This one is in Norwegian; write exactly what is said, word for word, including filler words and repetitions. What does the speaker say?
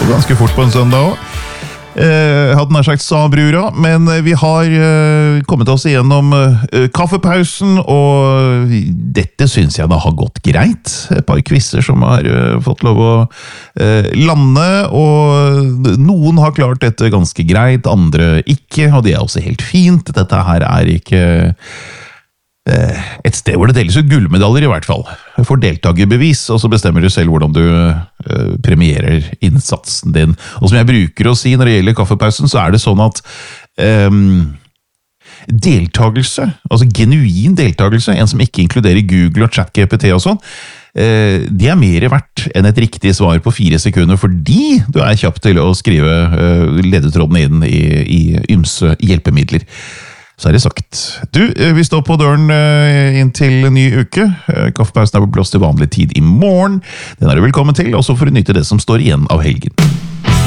ganske fort på en søndag også. Jeg hadde nær sagt sa brura, men vi har kommet oss igjennom kaffepausen, og dette synes jeg da har gått greit. Et par quizzer som har fått lov å lande, og noen har klart dette ganske greit, andre ikke, og det er også helt fint. Dette her er ikke et sted hvor det deles ut gullmedaljer i hvert fall. Du får deltagerbevis, og så bestemmer du selv hvordan du uh, premierer innsatsen din. Og som jeg bruker å si når det gjelder kaffepausen, så er det sånn at um, deltagelse, altså genuin deltagelse, en som ikke inkluderer Google og ChatGPT og sånn, uh, det er mer verdt enn et riktig svar på fire sekunder, fordi du er kjapp til å skrive uh, ledetrådene inn i, i ymse hjelpemidler. Så er det sagt. Du, vi står på døren inn til en ny uke. Kaffepausen er på plass til vanlig tid i morgen. Den er du velkommen til, og så får du nyte det som står igjen av helgen.